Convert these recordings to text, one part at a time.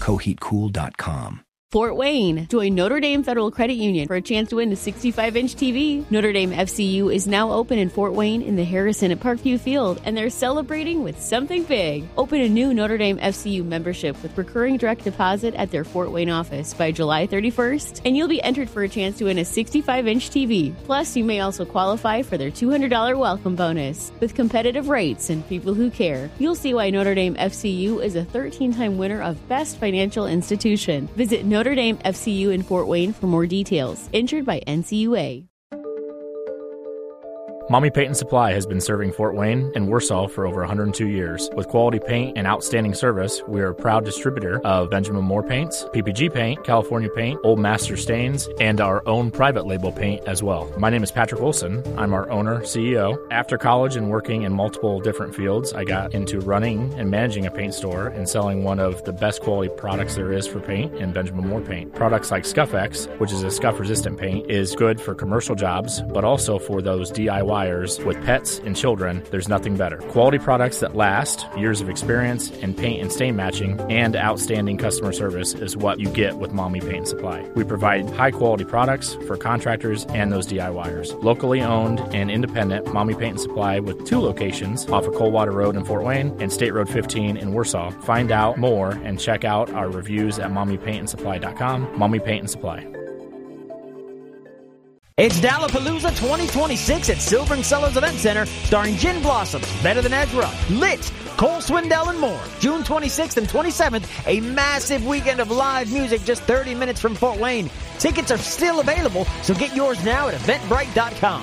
coheatcool.com. Fort Wayne. Join Notre Dame Federal Credit Union for a chance to win a 65-inch TV. Notre Dame FCU is now open in Fort Wayne in the Harrison at Parkview Field, and they're celebrating with something big. Open a new Notre Dame FCU membership with recurring direct deposit at their Fort Wayne office by July 31st, and you'll be entered for a chance to win a 65-inch TV. Plus, you may also qualify for their $200 welcome bonus. With competitive rates and people who care, you'll see why Notre Dame FCU is a 13-time winner of Best Financial Institution. Visit Notre Dame FCU in Fort Wayne for more details. Insured by NCUA. Mommy Paint and Supply has been serving Fort Wayne and Warsaw for over 102 years. With quality paint and outstanding service, we are a proud distributor of Benjamin Moore paints, PPG paint, California paint, Old Master stains, and our own private label paint as well. My name is Patrick Wilson. I'm our owner, CEO. After college and working in multiple different fields, I got into running and managing a paint store and selling one of the best quality products there is for paint in Benjamin Moore paint. Products like Scuff-X, which is a scuff-resistant paint, is good for commercial jobs, but also for those DIY with pets and children. There's nothing better. Quality products that last, years of experience in paint and stain matching, and outstanding customer service is what you get with Mommy Paint and Supply. We provide high quality products for contractors and those DIYers. Locally owned and independent Mommy Paint and Supply with 2 locations off of Coldwater Road in Fort Wayne and State Road 15 in Warsaw. Find out more and check out our reviews at mommypaintandsupply.com. Mommy Paint and Supply. It's Dallapalooza 2026 at Silver and Sellers Event Center, starring Gin Blossoms, Better Than Ezra, Lit, Cole Swindell, and more. June 26th and 27th, a massive weekend of live music just 30 minutes from Fort Wayne. Tickets are still available, so get yours now at eventbrite.com.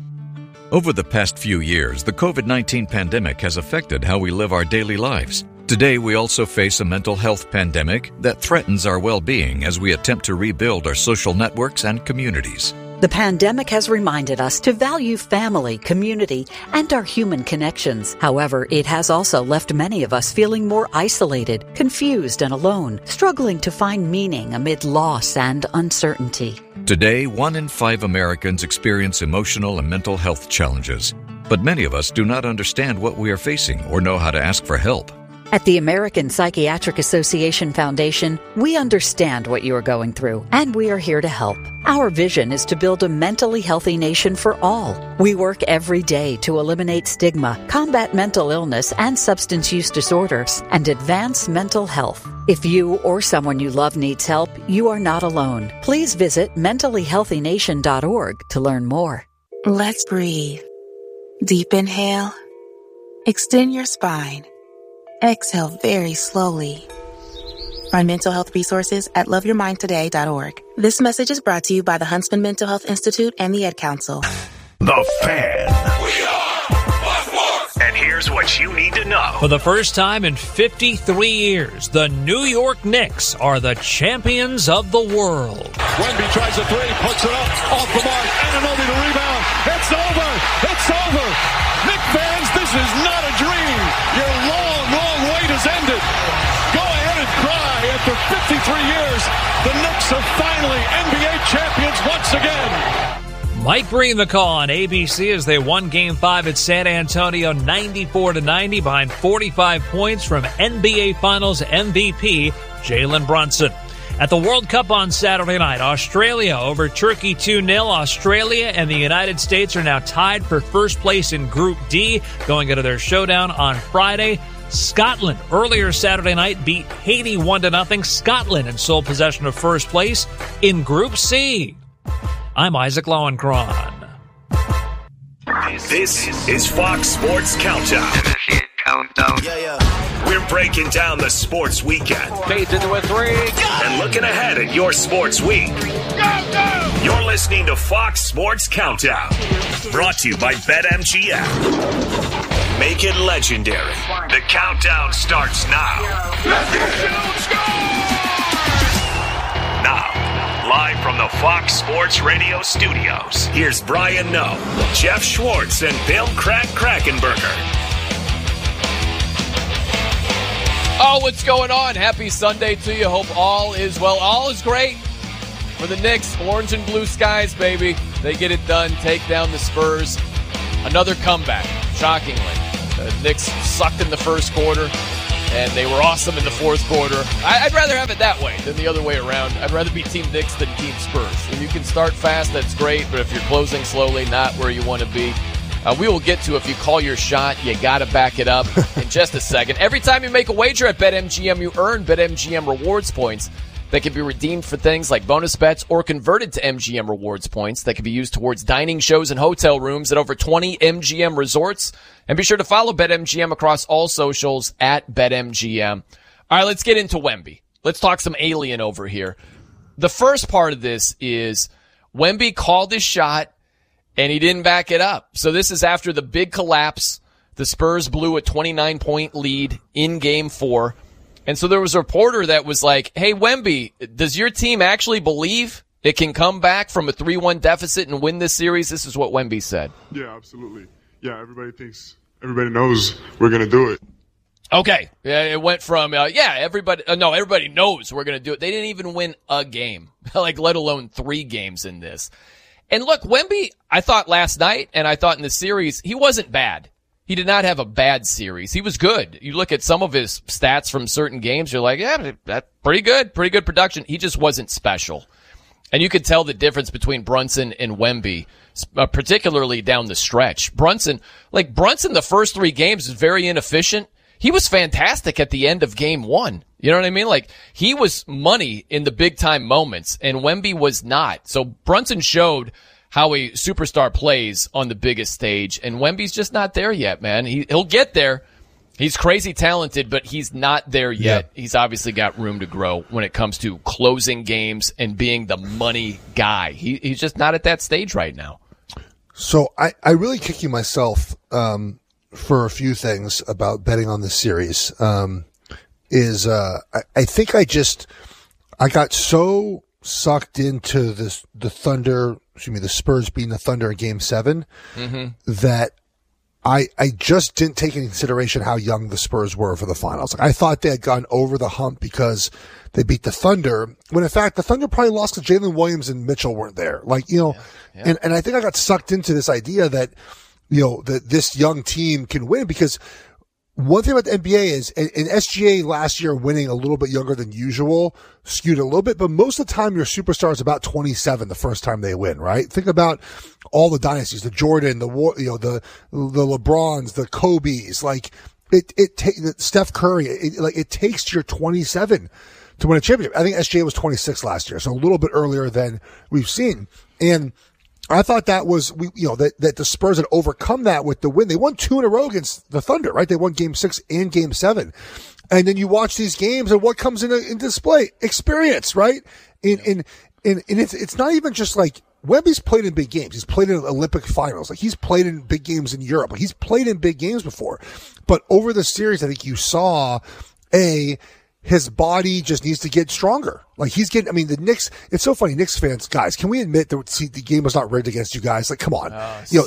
Over the past few years, the COVID-19 pandemic has affected how we live our daily lives. Today, we also face a mental health pandemic that threatens our well-being as we attempt to rebuild our social networks and communities. The pandemic has reminded us to value family, community, and our human connections. However, it has also left many of us feeling more isolated, confused, and alone, struggling to find meaning amid loss and uncertainty. Today, 1 in 5 Americans experience emotional and mental health challenges. But many of us do not understand what we are facing or know how to ask for help. At the American Psychiatric Association Foundation, we understand what you are going through, and we are here to help. Our vision is to build a mentally healthy nation for all. We work every day to eliminate stigma, combat mental illness and substance use disorders, and advance mental health. If you or someone you love needs help, you are not alone. Please visit mentallyhealthynation.org to learn more. Let's breathe. Deep inhale. Extend your spine. Exhale very slowly. Find mental health resources at loveyourmindtoday.org. This message is brought to you by the Huntsman Mental Health Institute and the Ad Council. The Fan. We are sports. And here's what you need to know. For the first time in 53 years, the New York Knicks are the champions of the world. Wemby tries a 3, puts it up, off the mark, Anunoby the rebound. It's over. It's over. Knicks fans, this is not a dream. Your long wait has ended. Go ahead and cry. After 53 years, the Knicks are finally NBA champions once again. Mike Breen the call on ABC as they won Game 5 at San Antonio 94-90 behind 45 points from NBA Finals MVP Jalen Brunson. At the World Cup on Saturday night, Australia over Turkey 2-0. Australia and the United States are now tied for first place in Group D, going into their showdown on Friday. Scotland, earlier Saturday night, beat Haiti 1-0. Scotland in sole possession of first place in Group C. I'm Isaac Lowenkron. This is Fox Sports Countdown. We're breaking down the sports weekend. Fades into a 3. And looking ahead at your sports week. You're listening to Fox Sports Countdown. Brought to you by BetMGM. Make it legendary. The countdown starts now. Now, live from the Fox Sports Radio studios, here's Brian Noe, Jeff Schwartz, and Bill Krackenberger. Oh, what's going on? Happy Sunday to you. Hope all is well. All is great for the Knicks. Orange and blue skies, baby. They get it done. Take down the Spurs. Another comeback, shockingly. The Knicks sucked in the first quarter. and they were awesome in the fourth quarter. I'd rather have it that way than the other way around. I'd rather be Team Knicks than Team Spurs. If you can start fast, that's great, but if you're closing slowly, not where you want to be. We will get to if you call your shot, you got to back it up in just a second. Every time you make a wager at BetMGM, you earn BetMGM rewards points that can be redeemed for things like bonus bets or converted to MGM rewards points that can be used towards dining shows and hotel rooms at over 20 MGM resorts. And be sure to follow BetMGM across all socials at BetMGM. All right, let's get into Wemby. Let's talk some alien over here. The first part of this is Wemby called his shot, and he didn't back it up. So this is after the big collapse. The Spurs blew a 29-point lead in Game 4. And so there was a reporter that was like, hey, Wemby, does your team actually believe it can come back from a 3-1 deficit and win this series? This is what Wemby said. Yeah, absolutely. Yeah, everybody knows we're going to do it. Okay. Yeah, it went from, everybody knows we're going to do it. They didn't even win a game, like let alone 3 games in this. And look, Wemby, I thought last night and I thought in the series, he wasn't bad. He did not have a bad series. He was good. You look at some of his stats from certain games, you're like, yeah, that's pretty good production. He just wasn't special. And you could tell the difference between Brunson and Wemby, particularly down the stretch. Brunson, the first 3 games is very inefficient. He was fantastic at the end of Game 1. You know what I mean? Like, he was money in the big time moments, and Wemby was not. So Brunson showed how a superstar plays on the biggest stage, and Wemby's just not there yet, man. He'll get there. He's crazy talented, but he's not there yet. Yeah. He's obviously got room to grow when it comes to closing games and being the money guy. He's just not at that stage right now. So I really kick you myself for a few things about betting on this series. I think I got so sucked into the Spurs beating the Thunder in Game 7 that I just didn't take into consideration how young the Spurs were for the finals. I thought they had gone over the hump because they beat the Thunder, when in fact the Thunder probably lost because Jalen Williams and Mitchell weren't there. And I think I got sucked into this idea that, that this young team can win, because one thing about the NBA is, in SGA last year winning a little bit younger than usual skewed a little bit, but most of the time your superstar is about 27 the first time they win, right? Think about all the dynasties, the Jordan, the LeBrons, the Kobes, Steph Curry, it takes your 27 to win a championship. I think SGA was 26 last year, so a little bit earlier than we've seen. And I thought that was, that the Spurs had overcome that with the win. They won 2 in a row against the Thunder, right? They won Game 6 and Game 7. And then you watch these games, and what comes in display? Experience, right? And it's not even just like, Wemby's played in big games. He's played in Olympic finals. He's played in big games in Europe. He's played in big games before. But over the series, I think you saw his body just needs to get stronger. The Knicks, it's so funny, Knicks fans, guys, can we admit that the game was not rigged against you guys? Come on. The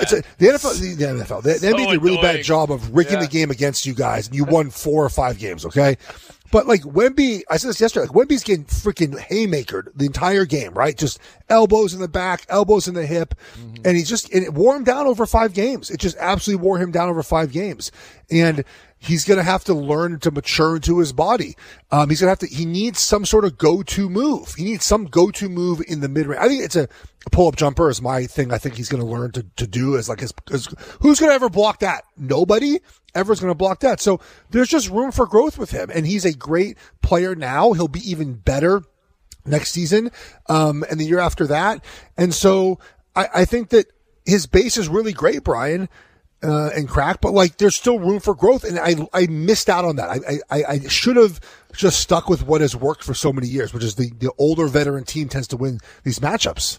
NFL, the NBA did a really bad job of rigging the game against you guys, and you won 4 or 5 games, okay? But Wemby, I said this yesterday, Wemby's getting freaking haymakered the entire game, right? Just elbows in the back, elbows in the hip. Mm-hmm. And it wore him down over 5 games. It just absolutely wore him down over 5 games. And he's going to have to learn to mature into his body. He needs some sort of go-to move. He needs some go-to move in the mid-range. I think it's a pull-up jumper is my thing. I think he's going to learn to do who's going to ever block that? Nobody ever is going to block that. So there's just room for growth with him. And he's a great player now. He'll be even better next season, and the year after that. And so I think that his base is really great, Brian. And Crack, but there's still room for growth, and I missed out on that. I should have just stuck with what has worked for so many years, which is the older veteran team tends to win these matchups.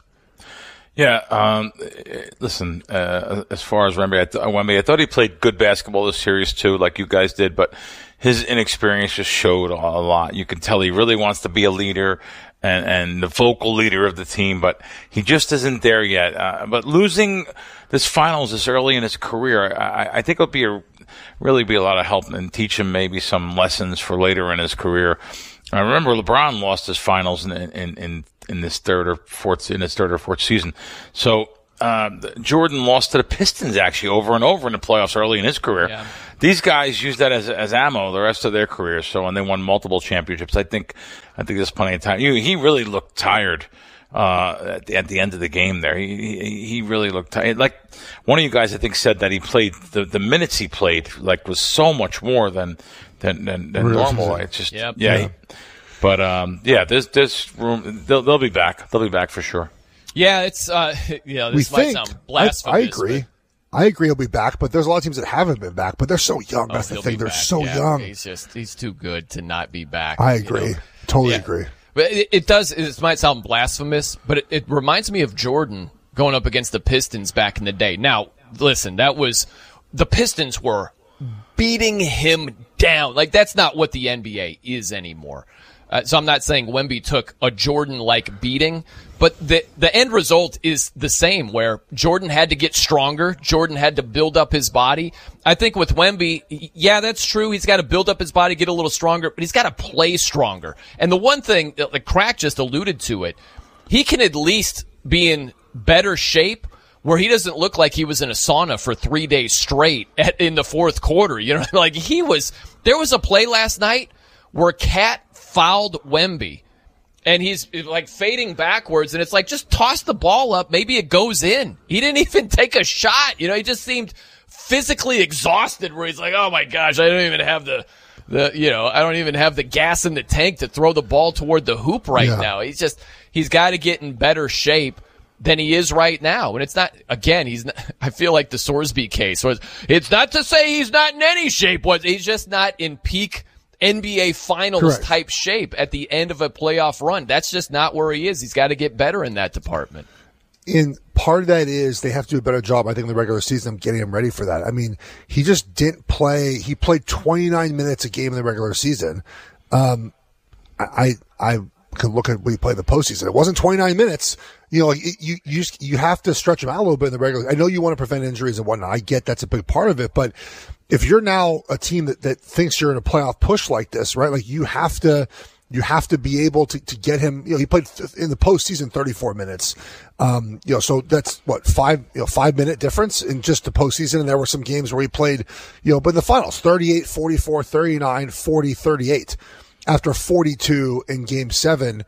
Yeah, listen, as far as Wemby, I thought he played good basketball this series too, like you guys did, but his inexperience just showed a lot. You can tell he really wants to be a leader and the vocal leader of the team, but he just isn't there yet. But losing this finals this early in his career, I think it'll really be a lot of help and teach him maybe some lessons for later in his career. I remember LeBron lost his finals in his third or fourth season. So Jordan lost to the Pistons actually over and over in the playoffs early in his career. Yeah. these guys use that as ammo the rest of their careers. So when they won multiple championships, I think there's plenty of time. He really looked tired at the end of the game there. He really looked tired. Like one of you guys, I think, said that he played the minutes he played like was so much more than normal. It's just there's room. They'll be back. They'll be back for sure. Yeah, it's this might sound blasphemous. I agree. I agree he'll be back, but there's a lot of teams that haven't been back, but they're so young. That's the thing. They're so young. He's too good to not be back. I agree. Totally agree. But it might sound blasphemous, but it reminds me of Jordan going up against the Pistons back in the day. Now, listen, the Pistons were beating him down. Like, that's not what the NBA is anymore. So I'm not saying Wemby took a Jordan-like beating, but the end result is the same, where Jordan had to get stronger. Jordan had to build up his body. I think with Wemby, yeah, that's true. He's got to build up his body, get a little stronger, but he's got to play stronger. And the one thing, like Crack just alluded to it, he can at least be in better shape where he doesn't look like he was in a sauna for 3 days straight in the fourth quarter. You know, like there was a play last night where Cat fouled Wemby, and he's like fading backwards, and it's like, just toss the ball up, maybe it goes in. He didn't even take a shot. You know, he just seemed physically exhausted, where he's like, oh my gosh, I don't even have I don't even have the gas in the tank to throw the ball toward the hoop right now. He's got to get in better shape than he is right now. And it's not, again, I feel like the Sorsby case was, it's not to say he's not in any shape, he's just not in peak NBA Finals type shape at the end of a playoff run. That's just not where he is. He's got to get better in that department. And part of that is they have to do a better job, I think, in the regular season of getting him ready for that. I mean, he just didn't play. He played 29 minutes a game in the regular season. I could look at when he played the postseason. It wasn't 29 minutes. You know, you have to stretch him out a little bit in the regular. I know you want to prevent injuries and whatnot. I get that's a big part of it, but if you're now a team that thinks you're in a playoff push like this, right? Like you have to be able to get him, you know, he played in the postseason 34 minutes. So that's what, 5-minute difference in just the postseason. And there were some games where he played, but in the finals, 38, 44, 39, 40, 38 after 42 in game 7.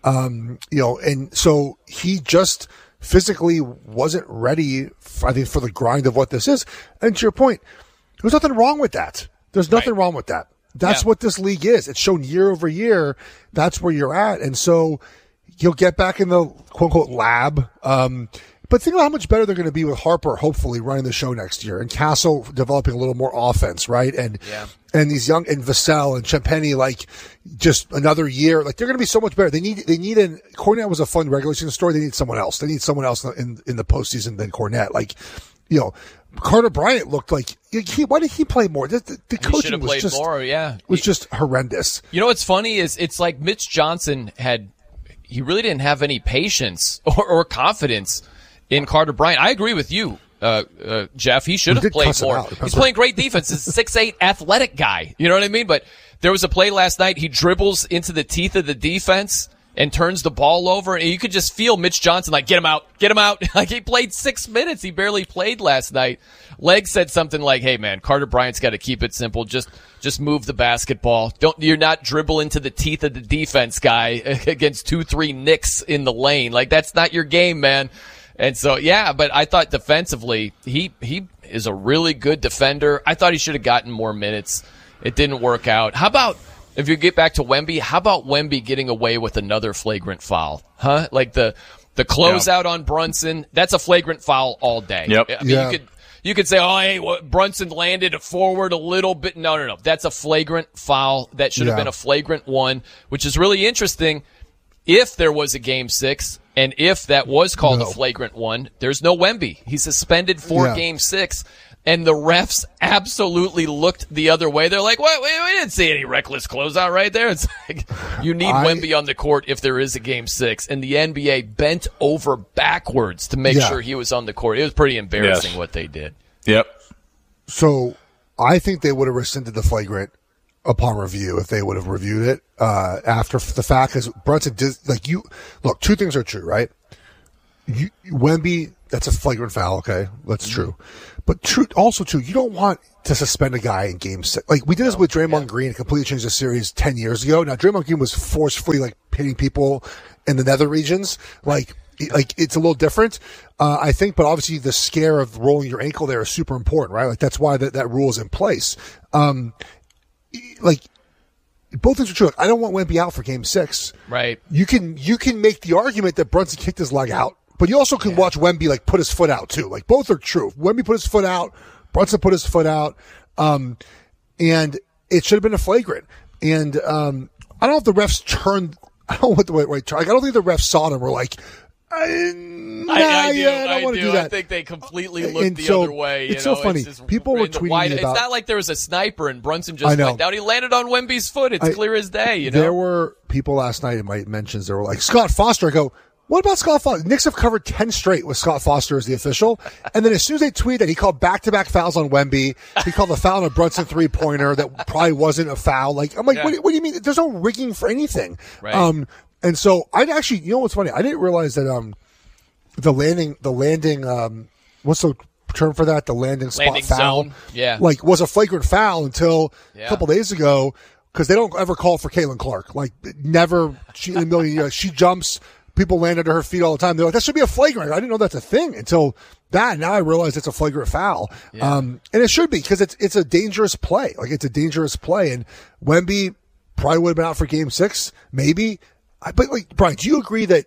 And so he just physically wasn't ready, I think, for the grind of what this is. And to your point, there's nothing wrong with that. There's nothing wrong with that. That's what this league is. It's shown year over year. That's where you're at. And so you'll get back in the quote unquote lab. But think about how much better they're going to be with Harper, hopefully running the show next year, and Castle developing a little more offense, right? And these young, and Vassell and Champagny, like just another year, like they're going to be so much better. Kornet was a fun regular season story. They need someone else. They need someone else in the postseason than Kornet. Like, Carter Bryant looked like why did he play more? The coaching was just more, was just horrendous. You know what's funny is it's like Mitch Johnson he really didn't have any patience or confidence in Carter Bryant. I agree with you, Jeff. He should have played more. He's playing great defense. He's a 6'8" athletic guy. You know what I mean? But there was a play last night. He dribbles into the teeth of the defense and turns the ball over, and you could just feel Mitch Johnson like, get him out. Like, he played 6 minutes. He barely played last night. Leg said something like, hey man, Carter Bryant's got to keep it simple. Just move the basketball. You're not dribble into the teeth of the defense guy against 2-3 Knicks in the lane. Like, that's not your game, man. And so, but I thought defensively, he is a really good defender. I thought he should have gotten more minutes. It didn't work out. How about, if you get back to Wemby, how about Wemby getting away with another flagrant foul? Huh? Like the closeout on Brunson, that's a flagrant foul all day. Yep. I mean, you could say, oh, hey, Brunson landed forward a little bit. No. That's a flagrant foul. That should have been a flagrant one, which is really interesting. If there was a game 6, and if that was called a flagrant one, there's no Wemby. He's suspended for game 6. And the refs absolutely looked the other way. They're like, what? We didn't see any reckless closeout right there. It's like, you need Wemby on the court if there is a game 6. And the NBA bent over backwards to make sure he was on the court. It was pretty embarrassing what they did. Yep. So I think they would have rescinded the flagrant upon review if they would have reviewed it after the fact. Because Brunson did, look, two things are true, right? Wemby, that's a flagrant foul. Okay, that's true. But also you don't want to suspend a guy in Game 6. Like we did this with Draymond Green, and completely changed the series 10 years ago. Now Draymond Green was forcefully like hitting people in the nether regions. Like it's a little different, I think. But obviously the scare of rolling your ankle there is super important, right? Like that's why that rule is in place. Like both things are true. Like, I don't want Wemby out for Game 6. Right. You can make the argument that Brunson kicked his leg out. But you also can watch Wemby like put his foot out too. Like both are true. Wemby put his foot out, Brunson put his foot out, and it should have been a flagrant. And I don't know if the refs turned. I don't know what the right. I don't think the refs saw them. Were like, I don't want to do that. I think they completely looked the other way. It's so funny. People were tweeting me about. It's not like there was a sniper and Brunson just went down. He landed on Wemby's foot. It's clear as day. You know, there were people last night in my mentions. They were like, Scott Foster. I go, what about Scott Foster? Knicks have covered 10 straight with Scott Foster as the official. And then as soon as they tweet that he called back-to-back fouls on Wemby, he called the foul on a Brunson three-pointer that probably wasn't a foul. Like, I'm like, what do you mean? There's no rigging for anything. Right. And so I actually, you know what's funny? I didn't realize that, the landing, what's the term for that? The landing spot foul. Zone. Yeah. Like, was a flagrant foul until a couple days ago, because they don't ever call for Caitlin Clark. Like, never, in a million years, she jumps. People land under her feet all the time. They're like, that should be a flagrant. I didn't know that's a thing until that. Now I realize it's a flagrant foul. Yeah. And it should be, because it's a dangerous play. Like, it's a dangerous play. And Wemby probably would have been out for Game 6, maybe. But, like, Brian, do you agree that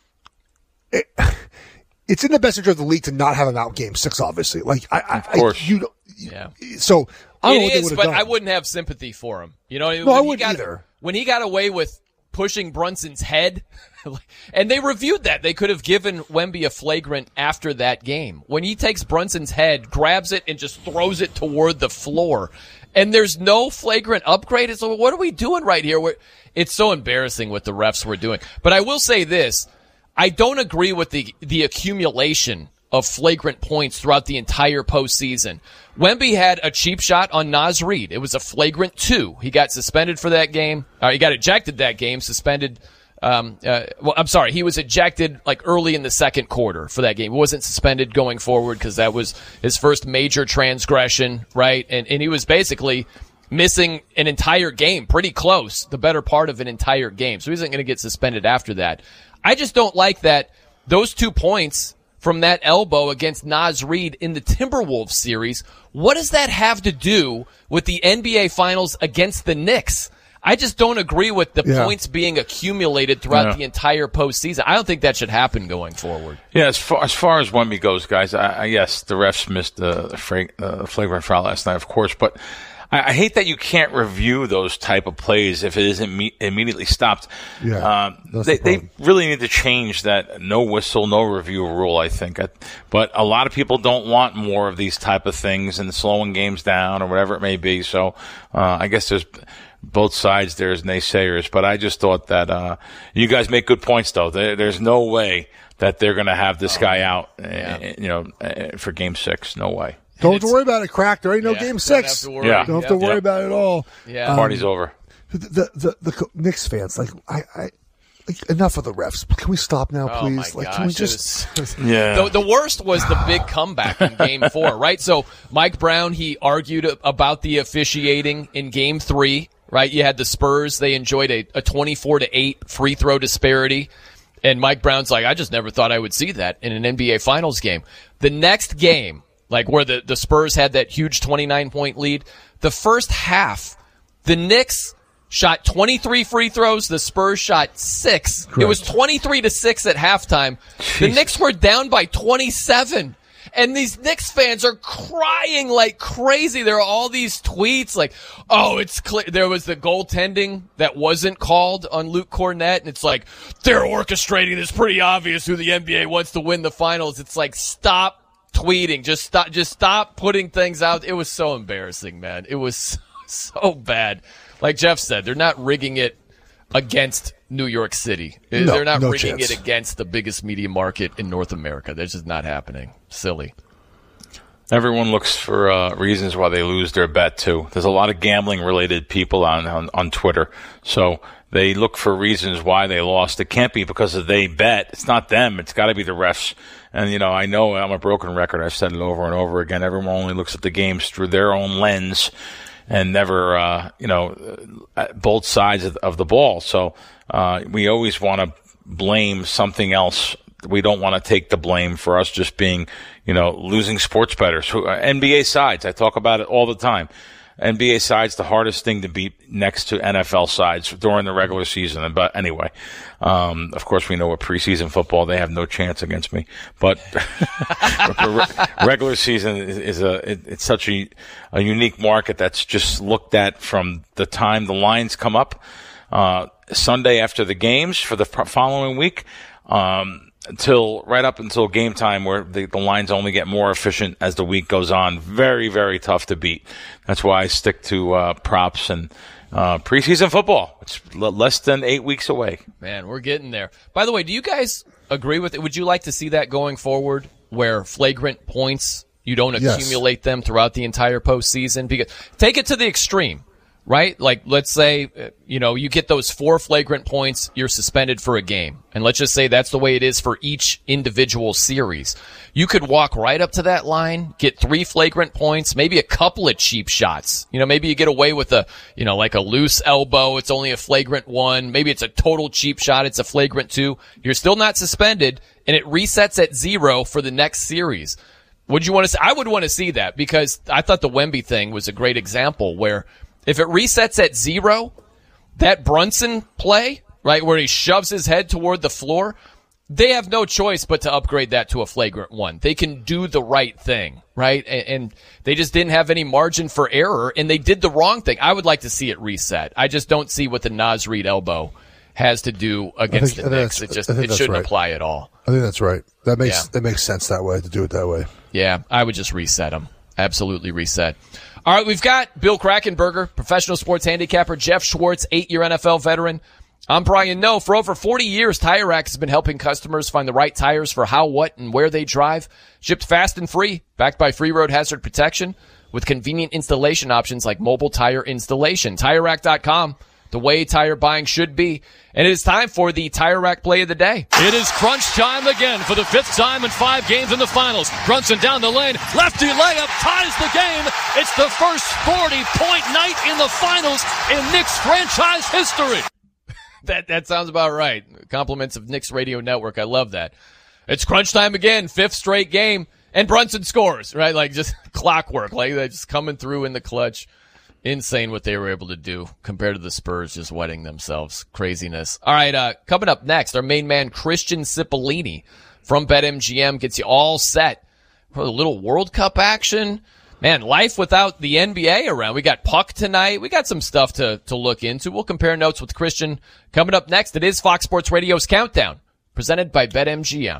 it's in the best interest of the league to not have him out Game 6, obviously? Like, of course. So, I don't know what they would have but done. I wouldn't have sympathy for him. You know, no, I wouldn't either. When he got away with pushing Brunson's head, and they reviewed that. They could have given Wemby a flagrant after that game. When he takes Brunson's head, grabs it, and just throws it toward the floor, and there's no flagrant upgrade. So what are we doing right here? It's so embarrassing what the refs were doing. But I will say this. I don't agree with the accumulation of flagrant points throughout the entire postseason. Wemby had a cheap shot on Naz Reid. It was a flagrant 2. He got suspended for that game. He got ejected that game, suspended. I'm sorry. He was ejected like early in the second quarter for that game. He wasn't suspended going forward because that was his first major transgression, right? And he was basically missing an entire game, pretty close, the better part of an entire game. So he isn't going to get suspended after that. I just don't like that those 2 points from that elbow against Naz Reid in the Timberwolves series. What does that have to do with the NBA Finals against the Knicks? I just don't agree with the points being accumulated throughout the entire postseason. I don't think that should happen going forward. Yeah, as far as Wemby goes, guys, yes, the refs missed the flagrant foul last night, of course, but I hate that you can't review those type of plays if it isn't immediately stopped. Yeah, they really need to change that no whistle, no review rule, I think. But a lot of people don't want more of these type of things and slowing games down or whatever it may be. So I guess there's both sides. There's naysayers. But I just thought that you guys make good points, though. There's no way that they're going to have this guy out for Game 6. No way. Don't have to worry about it, Crack. There ain't no Game 6. Don't have to worry about it at all. Yeah. Party's over. The Knicks fans, like enough of the refs. Can we stop now, please? Oh my gosh, can we just? The worst was the big comeback in Game 4, right? So Mike Brown, he argued about the officiating in Game 3, right? You had the Spurs; they enjoyed a 24-8 free throw disparity, and Mike Brown's like, I just never thought I would see that in an NBA Finals game. The next game, like where the Spurs had that huge 29-point lead, the first half, the Knicks shot 23 free throws. The Spurs shot 6. Correct. It was 23-6 at halftime. Jeez. The Knicks were down by 27. And these Knicks fans are crying like crazy. There are all these tweets like, oh, it's clear. There was the goaltending that wasn't called on Luke Cornett. And it's like, they're orchestrating. It's pretty obvious who the NBA wants to win the finals. It's like, stop tweeting. Just stop putting things out. It was so embarrassing, man. It was so bad. Like Jeff said, they're not rigging it against New York City. They're not rigging it against the biggest media market in North America. That's just not happening. Silly. Everyone looks for reasons why they lose their bet, too. There's a lot of gambling-related people on Twitter. So they look for reasons why they lost. It can't be because they bet. It's not them. It's got to be the refs. And, I know I'm a broken record. I've said it over and over again. Everyone only looks at the games through their own lens and never, both sides of the ball. So we always want to blame something else. We don't want to take the blame for us just being, losing sports bettors. NBA sides, I talk about it all the time. NBA sides, the hardest thing to beat next to NFL sides during the regular season. But anyway, of course, we know with preseason football, they have no chance against me. But regular season it's such a unique market that's just looked at from the time the lines come up, Sunday after the games for the following week, right up until game time, where the lines only get more efficient as the week goes on. Very, very tough to beat. That's why I stick to props and preseason football. It's less than 8 weeks away. Man, we're getting there. By the way, do you guys agree with it? Would you like to see that going forward, where flagrant points, you don't accumulate them throughout the entire postseason? Because take it to the extreme. Right? Like, let's say, you get those 4 flagrant points, you're suspended for a game. And let's just say that's the way it is for each individual series. You could walk right up to that line, get 3 flagrant points, maybe a couple of cheap shots. Maybe you get away with like a loose elbow, it's only a flagrant 1. Maybe it's a total cheap shot, it's a flagrant 2. You're still not suspended, and it resets at 0 for the next series. Would you want to see? I would want to see that, because I thought the Wemby thing was a great example where if it resets at 0, that Brunson play, right, where he shoves his head toward the floor, they have no choice but to upgrade that to a flagrant 1. They can do the right thing, right? And they just didn't have any margin for error, and they did the wrong thing. I would like to see it reset. I just don't see what the Naz Reid elbow has to do against the Knicks. It shouldn't apply at all. I think that's right. That makes sense that way, to do it that way. Yeah, I would just reset them. Absolutely reset. All right, we've got Bill Krackomberger, professional sports handicapper, Jeff Schwartz, 8-year NFL veteran. I'm Brian Noe. For over 40 years, Tire Rack has been helping customers find the right tires for how, what, and where they drive. Shipped fast and free, backed by free road hazard protection, with convenient installation options like mobile tire installation. TireRack.com, the way tire buying should be. And it is time for the Tire Rack play of the day. It is crunch time again for the 5th time in 5 games in the finals. Brunson down the lane, lefty layup ties the game. It's the first 40-point night in the finals in Knicks franchise history. That sounds about right. Compliments of Knicks Radio Network. I love that. It's crunch time again, 5th straight game, and Brunson scores, right? Like just clockwork, like they're just coming through in the clutch. Insane what they were able to do compared to the Spurs just wetting themselves. Craziness. All right, coming up next, our main man, Christian Cipollini from BetMGM, gets you all set for a little World Cup action. Man, life without the NBA around. We got Puck tonight. We got some stuff to look into. We'll compare notes with Christian coming up next. It is Fox Sports Radio's Countdown, presented by BetMGM.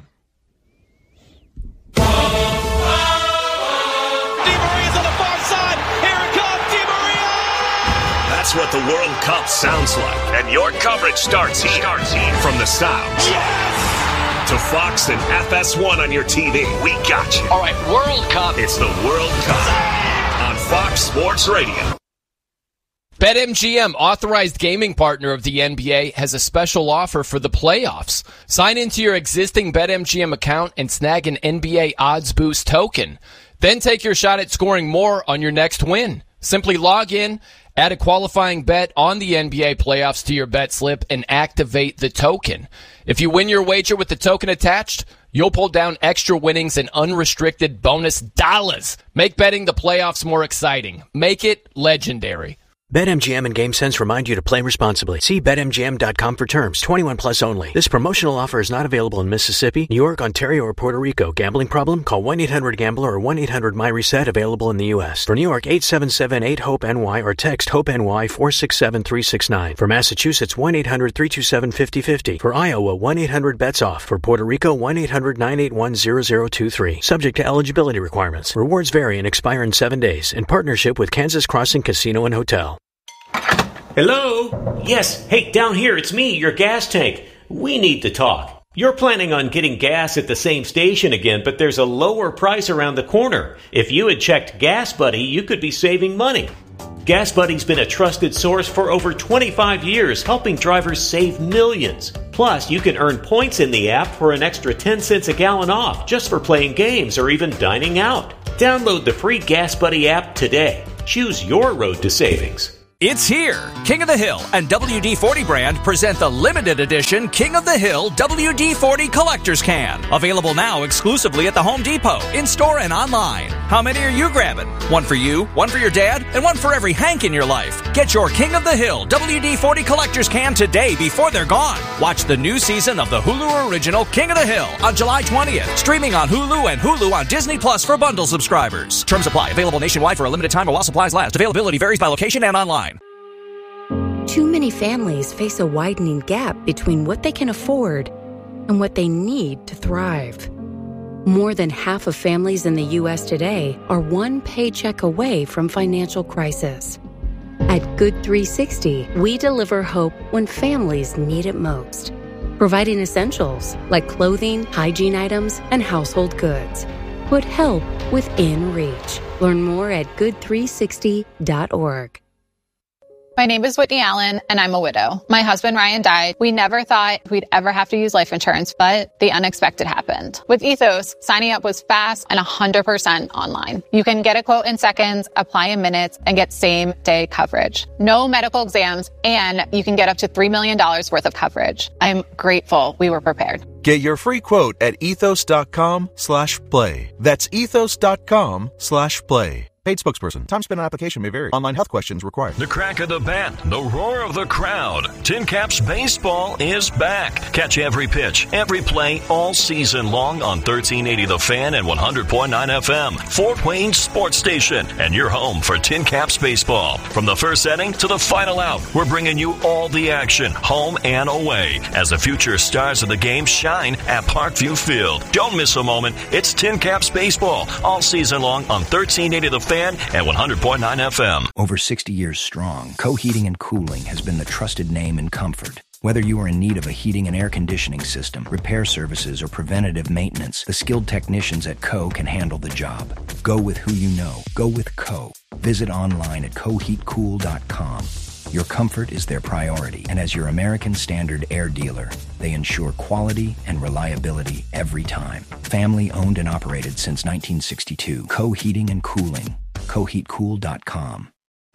That's what the World Cup sounds like. And your coverage starts here. From the South. Yes! To Fox and FS1 on your TV. We got you. All right, World Cup. It's the World Cup on Fox Sports Radio. BetMGM, authorized gaming partner of the NBA, has a special offer for the playoffs. Sign into your existing BetMGM account and snag an NBA Odds Boost token. Then take your shot at scoring more on your next win. Simply log in, add a qualifying bet on the NBA playoffs to your bet slip, and activate the token. If you win your wager with the token attached, you'll pull down extra winnings and unrestricted bonus dollars. Make betting the playoffs more exciting. Make it legendary. BetMGM and GameSense remind you to play responsibly. See BetMGM.com for terms. 21 plus only. This promotional offer is not available in Mississippi, New York, Ontario, or Puerto Rico. Gambling problem? Call 1-800-GAMBLER or 1-800-MyReset. Available in the U.S. For New York, 877-8-HOPE-NY or text HOPE-NY 467-369. For Massachusetts, 1-800-327-5050. For Iowa, 1-800-BETS-OFF. For Puerto Rico, 1-800-981-0023. Subject to eligibility requirements. Rewards vary and expire in 7 days. In partnership with Kansas Crossing Casino and Hotel. Hello? Yes, hey, down here, it's me, your gas tank. We need to talk. You're planning on getting gas at the same station again, but there's a lower price around the corner. If you had checked Gas Buddy, you could be saving money. Gas Buddy's been a trusted source for over 25 years, helping drivers save millions. Plus, you can earn points in the app for an extra 10 cents a gallon off just for playing games or even dining out. Download the free Gas Buddy app today. Choose your road to savings. It's here. King of the Hill and WD-40 brand present the limited edition King of the Hill WD-40 Collector's Can. Available now exclusively at the Home Depot, in-store and online. How many are you grabbing? One for you, one for your dad, and one for every Hank in your life. Get your King of the Hill WD-40 Collector's Can today before they're gone. Watch the new season of the Hulu original King of the Hill on July 20th. Streaming on Hulu and Hulu on Disney Plus for bundle subscribers. Terms apply. Available nationwide for a limited time or while supplies last. Availability varies by location and online. Too many families face a widening gap between what they can afford and what they need to thrive. More than half of families in the U.S. today are one paycheck away from financial crisis. At Good 360, we deliver hope when families need it most, providing essentials like clothing, hygiene items, and household goods. Put help within reach. Learn more at good360.org. My name is Whitney Allen, and I'm a widow. My husband, Ryan, died. We never thought we'd ever have to use life insurance, but the unexpected happened. With Ethos, signing up was fast and 100% online. You can get a quote in seconds, apply in minutes, and get same-day coverage. No medical exams, and you can get up to $3 million worth of coverage. I'm grateful we were prepared. Get your free quote at ethos.com/play. That's ethos.com/play. Paid spokesperson. Time spent on application may vary. Online health questions required. The crack of the bat, the roar of the crowd. Tin Caps Baseball is back. Catch every pitch, every play, all season long on 1380 The Fan and 100.9 FM. Fort Wayne Sports Station and your home for Tin Caps Baseball. From the first inning to the final out, we're bringing you all the action, home and away, as the future stars of the game shine at Parkview Field. Don't miss a moment. It's Tin Caps Baseball all season long on 1380 The Fan and 100.9 FM. Over 60 years strong, Co-Heating and Cooling has been the trusted name in comfort. Whether you are in need of a heating and air conditioning system, repair services, or preventative maintenance, the skilled technicians at Co can handle the job. Go with who you know. Go with Co. Visit online at coheatcool.com. Your comfort is their priority, and as your American Standard air dealer, they ensure quality and reliability every time. Family owned and operated since 1962. Co-Heating and Cooling. coheatcool.com.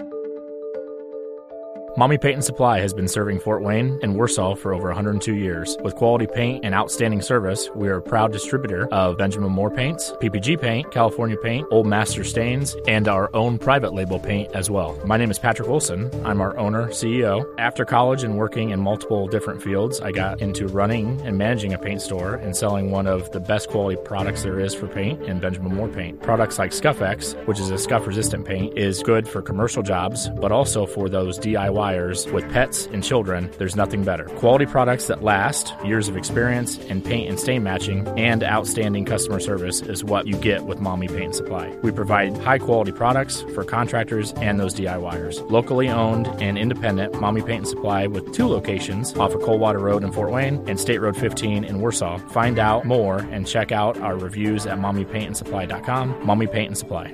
Mommy Paint and Supply has been serving Fort Wayne and Warsaw for over 102 years. With quality paint and outstanding service, we are a proud distributor of Benjamin Moore paints, PPG paint, California paint, Old Master stains, and our own private label paint as well. My name is Patrick Wilson. I'm our owner, CEO. After college and working in multiple different fields, I got into running and managing a paint store and selling one of the best quality products there is for paint in Benjamin Moore paint. Products like Scuff-X, which is a scuff-resistant paint, is good for commercial jobs, but also for those DIY with pets and children. There's nothing better. Quality products that last, years of experience in paint and stain matching, and outstanding customer service is what you get with Mommy Paint and Supply. We provide high quality products for contractors and those DIYers. Locally owned and independent, Mommy Paint and Supply with 2 locations off of Coldwater Road in Fort Wayne and State Road 15 in Warsaw. Find out more and check out our reviews at mommypaintandsupply.com. Mommy Paint and Supply.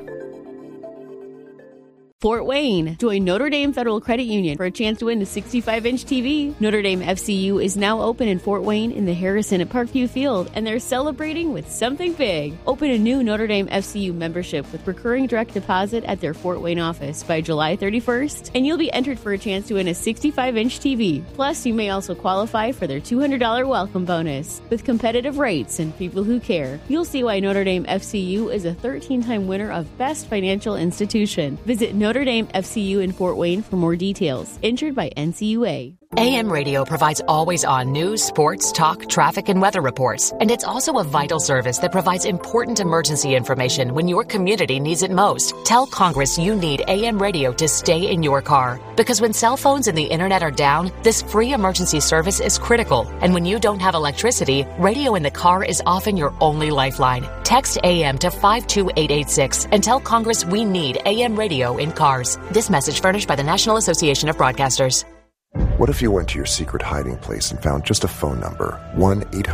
Fort Wayne. Join Notre Dame Federal Credit Union for a chance to win a 65-inch TV. Notre Dame FCU is now open in Fort Wayne in the Harrison at Parkview Field, and they're celebrating with something big. Open a new Notre Dame FCU membership with recurring direct deposit at their Fort Wayne office by July 31st, and you'll be entered for a chance to win a 65-inch TV. Plus, you may also qualify for their $200 welcome bonus. With competitive rates and people who care, you'll see why Notre Dame FCU is a 13-time winner of Best Financial Institution. Visit Notre Dame FCU in Fort Wayne for more details. Insured by NCUA. AM radio provides always-on news, sports, talk, traffic, and weather reports. And it's also a vital service that provides important emergency information when your community needs it most. Tell Congress you need AM radio to stay in your car. Because when cell phones and the internet are down, this free emergency service is critical. And when you don't have electricity, radio in the car is often your only lifeline. Text AM to 52886 and tell Congress we need AM radio in cars. This message furnished by the National Association of Broadcasters. What if you went to your secret hiding place and found just a phone number,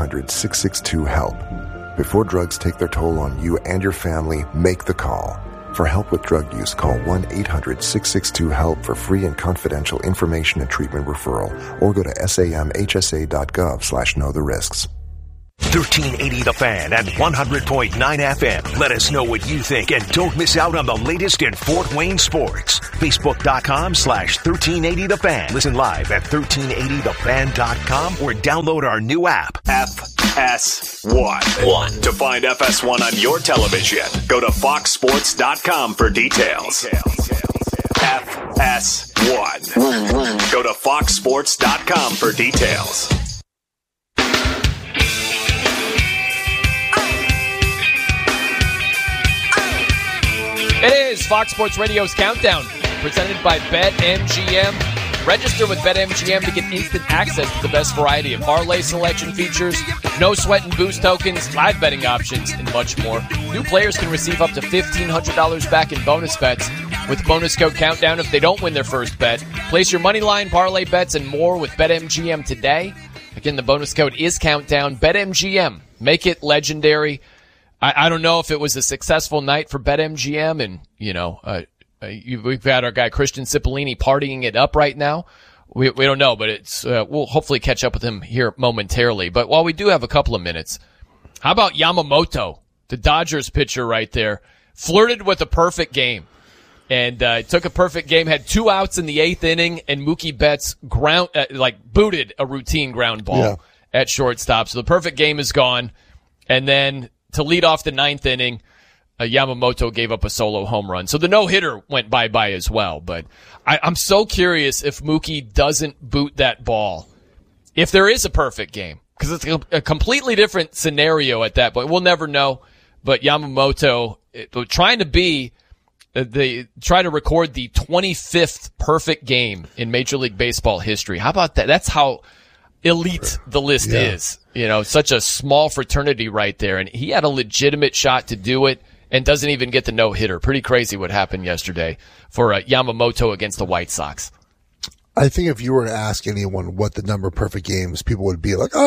1-800-662-HELP? Before drugs take their toll on you and your family, make the call. For help with drug use, call 1-800-662-HELP for free and confidential information and treatment referral, or go to samhsa.gov/know the risks. 1380 The Fan and 100.9 FM. Let us know what you think and don't miss out on the latest in Fort Wayne sports. Facebook.com/1380 The Fan. Listen live at 1380thefan.com or download our new app, FS1. To find FS1 on your television, go to foxsports.com for details. FS1. Go to foxsports.com for details. It is Fox Sports Radio's Countdown, presented by BetMGM. Register with BetMGM to get instant access to the best variety of parlay selection features, no sweat and boost tokens, live betting options, and much more. New players can receive up to $1,500 back in bonus bets with bonus code Countdown if they don't win their first bet. Place your money line, parlay bets, and more with BetMGM today. Again, the bonus code is Countdown. BetMGM. Make it legendary. I don't know if it was a successful night for BetMGM, and, we've got our guy Christian Cipollini partying it up right now. We don't know, but it's we'll hopefully catch up with him here momentarily. But while we do have a couple of minutes, how about Yamamoto, the Dodgers pitcher right there, flirted with a perfect game. And took a perfect game, had 2 outs in the 8th inning, and Mookie Betts booted a routine ground ball at shortstop. So the perfect game is gone. And then to lead off the 9th inning, Yamamoto gave up a solo home run. So the no-hitter went bye-bye as well. But I'm so curious if Mookie doesn't boot that ball, if there is a perfect game, because it's a completely different scenario at that point. We'll never know. But Yamamoto trying to record the 25th perfect game in Major League Baseball history. How about that? That's how elite the list is. Such a small fraternity right there. And he had a legitimate shot to do it and doesn't even get the no-hitter. Pretty crazy what happened yesterday for Yamamoto against the White Sox. I think if you were to ask anyone what the number of perfect games, people would be like,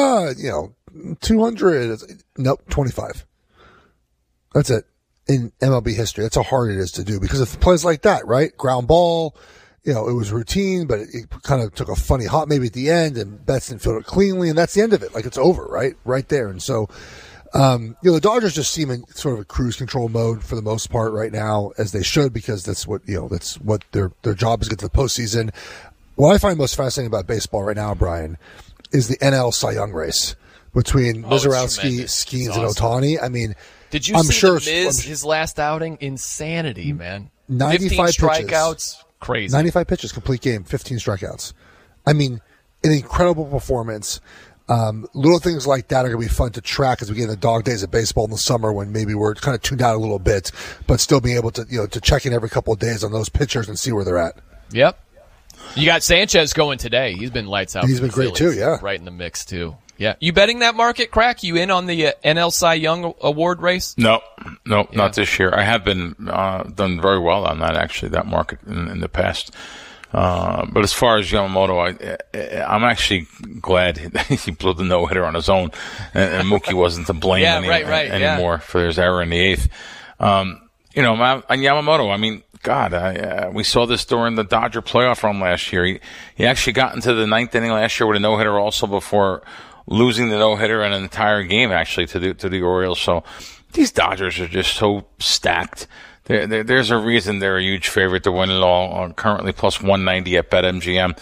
200. Nope, 25. That's it. In MLB history, that's how hard it is to do because of plays like that, right? Ground ball, it was routine, but it kind of took a funny hop maybe at the end, and Betts didn't field it cleanly, and that's the end of it. Like, it's over, right there. And so, the Dodgers just seem in sort of a cruise control mode for the most part right now, as they should, because that's what their job is, to get to the postseason. What I find most fascinating about baseball right now, Brian, is the NL Cy Young race between Mizorowski, Skeens, and Ohtani. I mean, did you see the Miz, his last outing? Insanity, man. 95 strikeouts. Crazy. 95 pitches, complete game, 15 strikeouts. I mean, an incredible performance. Little things like that are going to be fun to track as we get in the dog days of baseball in the summer when maybe we're kind of tuned out a little bit, but still being able to, to check in every couple of days on those pitchers and see where they're at. Yep. You got Sanchez going today. He's been lights out. He's been great too, yeah. Right in the mix too. Yeah. You betting that market, Crack? You in on the NL Cy Young Award race? No, not this year. I have been done very well on that, actually, that market in the past. But as far as Yamamoto, I'm actually glad he blew the no-hitter on his own, and Mookie wasn't to blame anymore for his error in the 8th. On Yamamoto, I mean, God, we saw this during the Dodger playoff run last year. He actually got into the 9th inning last year with a no-hitter also before losing the no-hitter in an entire game, actually, to the Orioles. So these Dodgers are just so stacked. There's a reason they're a huge favorite to win it all, currently plus 190 at BetMGM.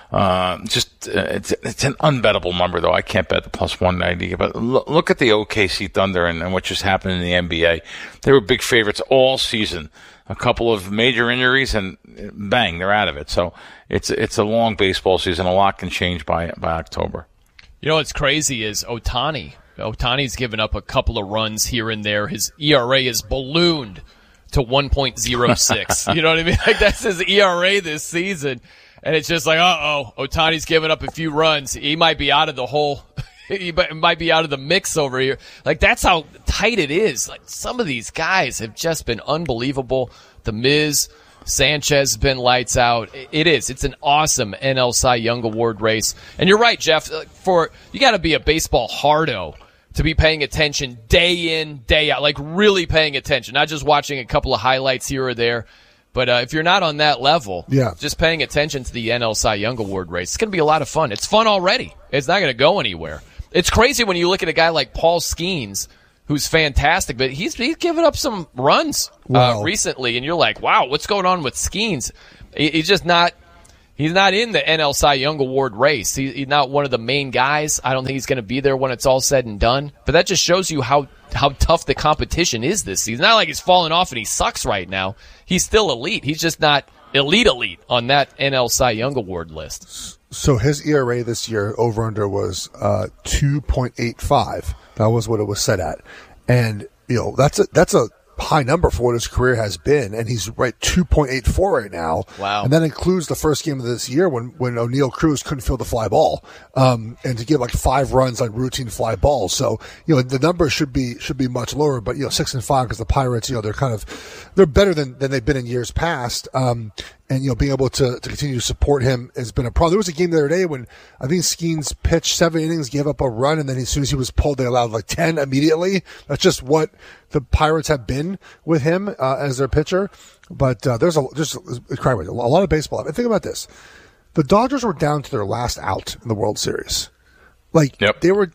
It's an unbettable number, though. I can't bet the plus 190. But look at the OKC Thunder and what just happened in the NBA. They were big favorites all season. A couple of major injuries, and bang, they're out of it. So it's a long baseball season. A lot can change by October. What's crazy is Ohtani. Ohtani's given up a couple of runs here and there. His ERA is ballooned to 1.06. You know what I mean? Like, that's his ERA this season. And it's just like, Ohtani's given up a few runs. He might be out of the whole, he might be out of the mix over here. Like, that's how tight it is. Like, some of these guys have just been unbelievable. The Miz, Sanchez has been lights out. It's an awesome NL Cy Young Award race. And you're right, Jeff, you got to be a baseball hardo to be paying attention day in, day out, like really paying attention, not just watching a couple of highlights here or there. But if you're not on that level, just paying attention to the NL Cy Young Award race, it's going to be a lot of fun. It's fun already. It's not going to go anywhere. It's crazy when you look at a guy like Paul Skeens, who's fantastic, but he's given up some runs recently, and you're like, wow, what's going on with Skeens? He's just not. He's not in the NL Cy Young Award race. He's not one of the main guys. I don't think he's going to be there when it's all said and done. But that just shows you how tough the competition is this season. Not like he's fallen off and he sucks right now. He's still elite. He's just not elite on that NL Cy Young Award list. So his ERA this year over under was 2.85. That was what it was set at, and that's a high number for what his career has been, and he's right 2.84 right now. Wow. And that includes the first game of this year when O'Neal Cruz couldn't field the fly ball, and to give like 5 runs on routine fly balls. So, the numbers should be much lower, but 6-5 because the Pirates, they're better than they've been in years past. And being able to continue to support him has been a problem. There was a game the other day when I think Skeens pitched 7 innings, gave up a run, and then as soon as he was pulled, they allowed like 10 immediately. That's just what the Pirates have been with him as their pitcher. But there's a lot of baseball. And think about this: the Dodgers were down to their last out in the World Series. Like they're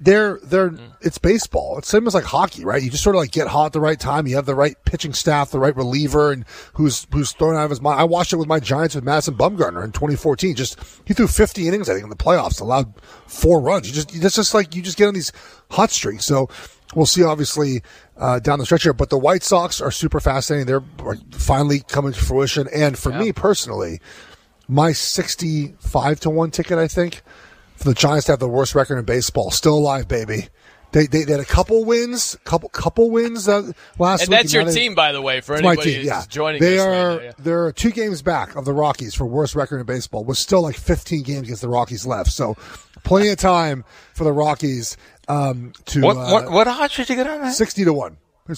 it's baseball. It's same as like hockey, right? You just sort of like get hot at the right time. You have the right pitching staff, the right reliever, and who's thrown out of his mind. I watched it with my Giants with Madison Bumgarner in 2014. He threw 50 innings, I think, in the playoffs, allowed 4 runs. You just get on these hot streaks. So we'll see, obviously, down the stretch here. But the White Sox are super fascinating. They're finally coming to fruition. And for me personally, my 65-1 ticket, I think, for the Giants to have the worst record in baseball, still alive, baby. They had a couple wins last week. And that's your team, by the way, for anybody who's joining us. They're 2 games back of the Rockies for worst record in baseball, with still like 15 games against the Rockies left. So plenty of time for the Rockies to. What odds did you get on that? 60-1.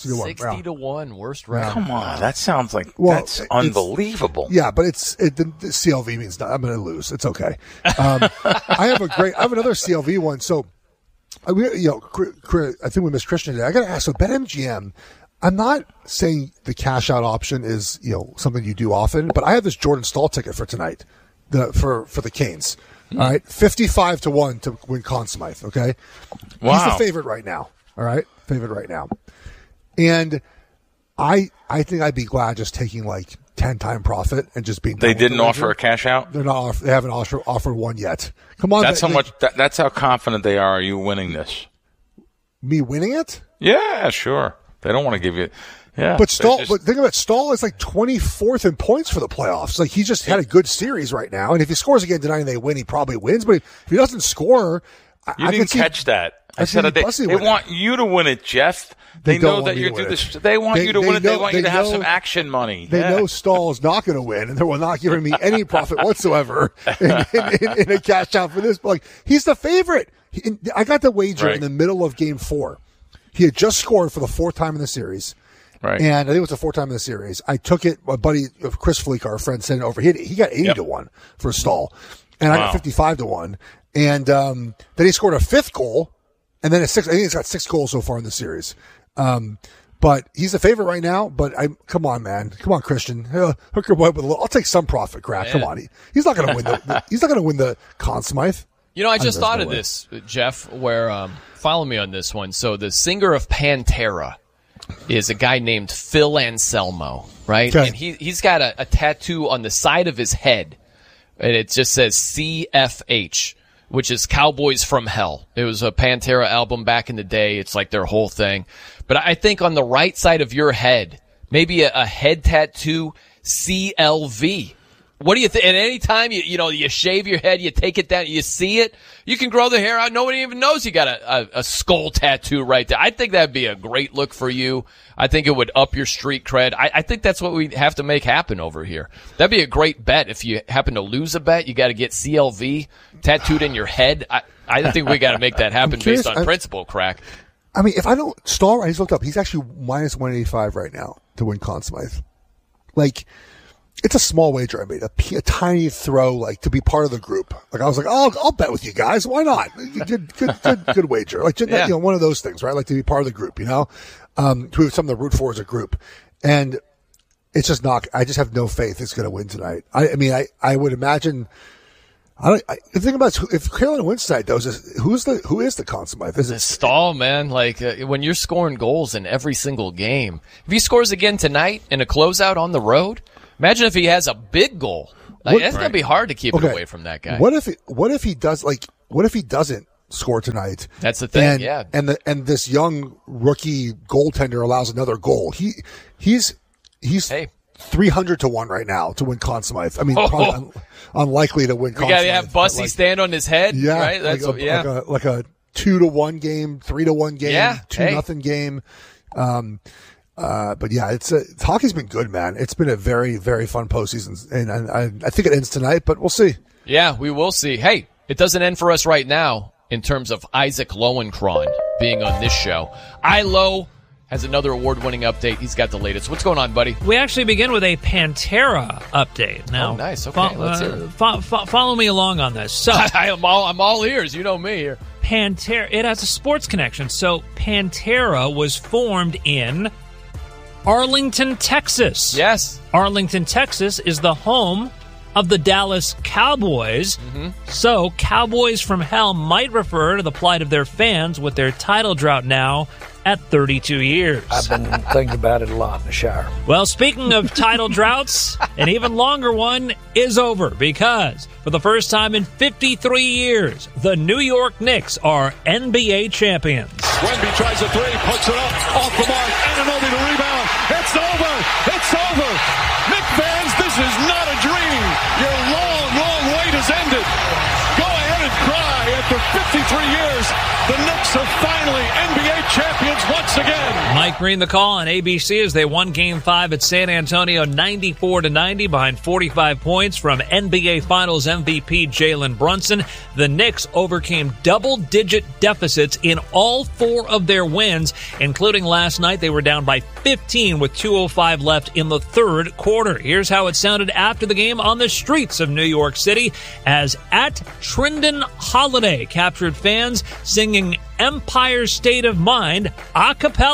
60-1, worst record. Come on, that sounds like that's unbelievable. Yeah, but the CLV means I'm going to lose. It's okay. I have another CLV one. So, I think we missed Christian today. I got to ask. So, BetMGM. I'm not saying the cash out option is something you do often, but I have this Jordan Staal ticket for tonight, for the Canes. All right, 55-1 to win Conn Smythe. Okay, wow. He's the favorite right now. All right, And I think I'd be glad just taking like 10-time profit and just being. They didn't offer a cash out? They're not. They haven't offered one yet. Come on. That's how confident they are you winning this. Me winning it? Yeah, sure. They don't want to give you. Yeah. But think about Staal is like 24th in points for the playoffs. Like he just had a good series right now. And if he scores again tonight and they win, he probably wins. But if he doesn't score, you didn't catch that. I said they want you to win it, Jeff. They know that you do this. They want you to win it. They want you to have some action money. They know Stahl's not going to win, and they will not giving me any profit whatsoever in a cash out for this. But like he's the favorite. I got the wager in the middle of Game 4. He had just scored for the 4th time in the series. Right. And I think it was the 4th time in the series. I took it. My buddy Chris Fleek, our friend, sent it over. He got 80-1 for Stahl, and I got 55-1. And then he scored a 5th goal. And then I think he's got 6 goals so far in the series. But he's the favorite right now. But come on, man. Come on, Christian. Hook your boy with a little. I'll take some profit, Crack. Come on. He's not going to win he's not going to win the Conn Smythe. I just thought of this, Jeff, where, follow me on this one. So the singer of Pantera is a guy named Phil Anselmo, right? Okay. And he's got a tattoo on the side of his head. And it just says CFH. Which is Cowboys from Hell. It was a Pantera album back in the day. It's like their whole thing. But I think on the right side of your head, maybe a head tattoo, CLV. What do you think? At any time you shave your head, you take it down, you see it, you can grow the hair out. Nobody even knows you got a skull tattoo right there. I think that'd be a great look for you. I think it would up your street cred. I think that's what we have to make happen over here. That'd be a great bet. If you happen to lose a bet, you got to get CLV tattooed in your head. I think we got to make that happen based on principle, Crack. I mean, if I don't, Stahl, I just looked up, he's actually minus 185 right now to win Conn Smythe. Like, it's a small wager I made, a tiny throw, like to be part of the group. Like I was like, oh, I'll bet with you guys. Why not? Good wager. Like, one of those things, right? Like to be part of the group, to have something to root for as a group. And it's just not, I just have no faith it's going to win tonight. I would imagine, the thing about if Carolina wins tonight, though, who is the Conn Smythe? Is it Stahl, man? Like when you're scoring goals in every single game, if he scores again tonight in a closeout on the road, imagine if he has a big goal. That's gonna be hard to keep it away from that guy. What if he does? Like, what if he doesn't score tonight? That's the thing. And this young rookie goaltender allows another goal. He's 300 to 1 right now to win Conn Smythe. I mean, probably unlikely to win Conn Smythe. You gotta have Bussy stand on his head. Yeah, right. That's like a 2-1 game, 3-1 game, 2-0 game. But yeah, hockey's been good, man. It's been a very, very fun postseason, and I think it ends tonight, but we'll see. Yeah, we will see. Hey, it doesn't end for us right now in terms of Isaac Lowenkron being on this show. ILO has another award-winning update. He's got the latest. What's going on, buddy? We actually begin with a Pantera update. Now, nice. Okay, let's hear it. Follow me along on this. So I'm all ears. You know me here. Pantera. It has a sports connection. So Pantera was formed in Arlington, Texas. Yes. Arlington, Texas is the home of the Dallas Cowboys. Mm-hmm. So Cowboys from Hell might refer to the plight of their fans with their title drought now at 32 years. I've been thinking about it a lot in the shower. Well, speaking of title droughts, an even longer one is over because for the first time in 53 years, the New York Knicks are NBA champions. Wemby tries a three, puts it up, off the mark, Anunoby to rebound. It's over! It's over! Knick fans, this is not a dream! Your long, long wait has ended! Go ahead and cry! After 53 years, the Knicks are finally NBA champions once again! Mike Green the call on ABC as they won Game 5 at San Antonio 94-90 behind 45 points from NBA Finals MVP Jalen Brunson. The Knicks overcame double-digit deficits in all 4 of their wins, including last night. They were down by 15 with 2:05 left in the third quarter. Here's how it sounded after the game on the streets of New York City as at Trindon Holiday captured fans singing Empire State of Mind a cappella.